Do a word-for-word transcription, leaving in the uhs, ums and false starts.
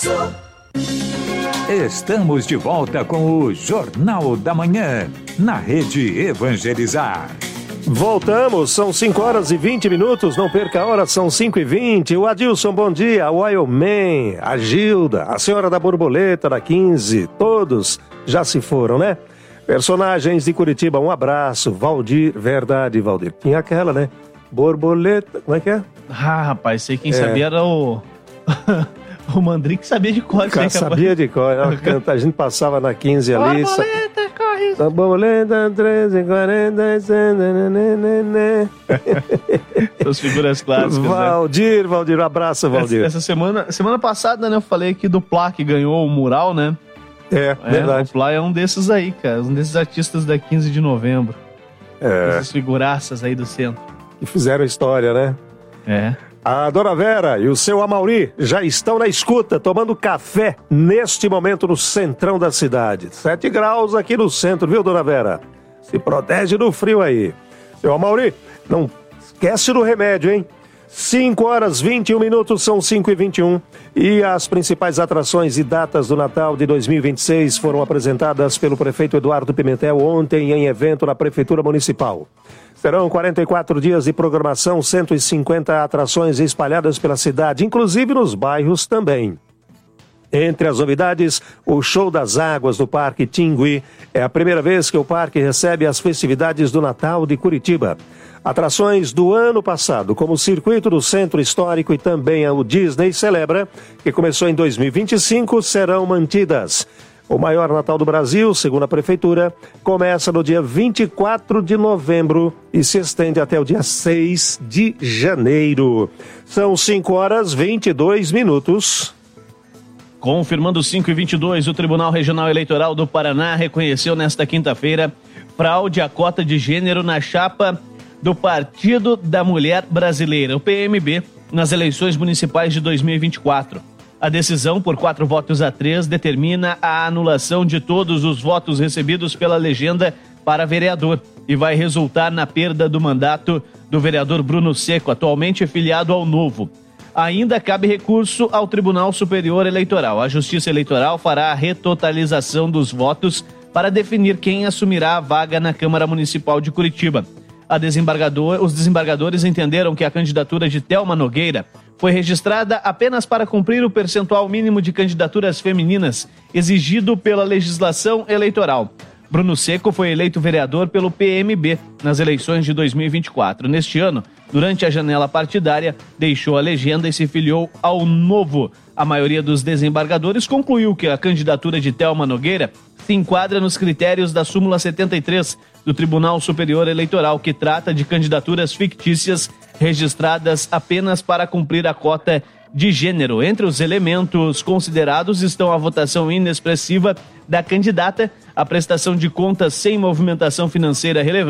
Estamos de volta com o Jornal da Manhã, na Rede Evangelizar. Voltamos, são cinco horas e vinte minutos, não perca a hora, são cinco e vinte. O Adilson, bom dia, o Wildman, a Gilda, a senhora da borboleta da quinze, todos já se foram, né? Personagens de Curitiba, um abraço, Valdir, verdade, Valdir. Tinha aquela, né? Borboleta, como é que é? Ah, rapaz, sei quem é. sabia era o... o Mandrique sabia de cor. Cara, sabia de cor, a gente passava na quinze ali. Borboleta, corre! Borboleta, treze e quarenta, As figuras clássicas, Valdir, né? Valdir, um abraço, Valdir. Essa, essa semana, semana passada, né, eu falei aqui do Plá, que ganhou o mural, né? É, é, verdade. O Plá é um desses aí, cara, um desses artistas da quinze de novembro. É. Essas figuraças aí do centro. Que fizeram história, né? É. A Dona Vera e o seu Amauri já estão na escuta, tomando café neste momento no centrão da cidade. Sete graus aqui no centro, viu, Dona Vera? Se protege do frio aí. Seu Amauri, não esquece do remédio, hein? cinco horas e vinte e um minutos, são cinco e vinte e um. E as principais atrações e datas do Natal de dois mil e vinte e seis foram apresentadas pelo prefeito Eduardo Pimentel ontem em evento na Prefeitura Municipal. Serão quarenta e quatro dias de programação, cento e cinquenta atrações espalhadas pela cidade, inclusive nos bairros também. Entre as novidades, o Show das Águas do Parque Tingui. É a primeira vez que o parque recebe as festividades do Natal de Curitiba. Atrações do ano passado, como o Circuito do Centro Histórico e também o Disney Celebra, que começou em dois mil e vinte e cinco, serão mantidas. O maior Natal do Brasil, segundo a Prefeitura, começa no dia vinte e quatro de novembro e se estende até o dia seis de janeiro. São cinco horas e vinte e dois minutos. Confirmando cinco e vinte e dois, o Tribunal Regional Eleitoral do Paraná reconheceu nesta quinta-feira fraude à cota de gênero na chapa do Partido da Mulher Brasileira, o P M B, nas eleições municipais de dois mil e vinte e quatro. A decisão, por quatro votos a três, determina a anulação de todos os votos recebidos pela legenda para vereador e vai resultar na perda do mandato do vereador Bruno Seco, atualmente filiado ao Novo. Ainda cabe recurso ao Tribunal Superior Eleitoral. A Justiça Eleitoral fará a retotalização dos votos para definir quem assumirá a vaga na Câmara Municipal de Curitiba. A desembargador, os desembargadores entenderam que a candidatura de Thelma Nogueira foi registrada apenas para cumprir o percentual mínimo de candidaturas femininas exigido pela legislação eleitoral. Bruno Seco foi eleito vereador pelo P M B nas eleições de dois mil e vinte e quatro. Neste ano, durante a janela partidária, deixou a legenda e se filiou ao Novo. A maioria dos desembargadores concluiu que a candidatura de Thelma Nogueira se enquadra nos critérios da súmula setenta e três do Tribunal Superior Eleitoral, que trata de candidaturas fictícias registradas apenas para cumprir a cota de gênero. Entre os elementos considerados estão a votação inexpressiva da candidata, a prestação de contas sem movimentação financeira relevante,